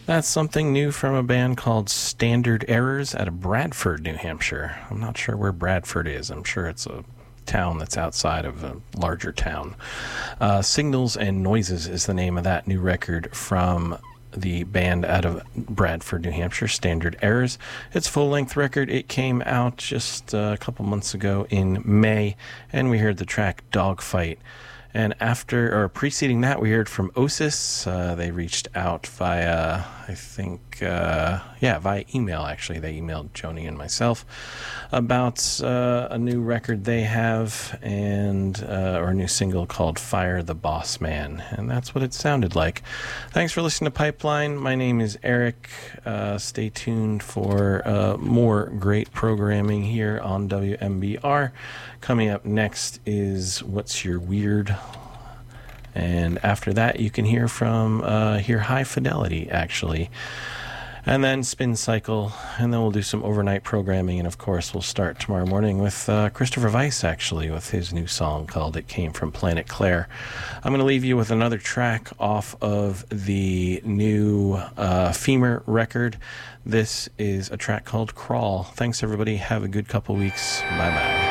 That's something new from a band called Standard Errors out of Bradford, New Hampshire. I'm not sure where Bradford is. I'm sure it's a town that's outside of a larger town. Signals and Noises is the name of that new record from the band out of Bradford, New Hampshire, Standard Errors. It's a full-length record. It came out just a couple months ago in May, and we heard the track Dogfight. And after, or preceding that, we heard from Osis. They reached out via, via email, actually. They emailed Joni and myself about a new record they have, and or a new single called Fire the Boss Man. And that's what it sounded like. Thanks for listening to Pipeline. My name is Eric. Stay tuned for more great programming here on WMBR. Coming up next is What's Your Weird? And after that, you can hear from High Fidelity, actually. And then Spin Cycle, and then we'll do some overnight programming. And, of course, we'll start tomorrow morning with Christopher Weiss, actually, with his new song called It Came from Planet Claire. I'm going to leave you with another track off of the new Femur record. This is a track called Crawl. Thanks, everybody. Have a good couple weeks. Bye-bye.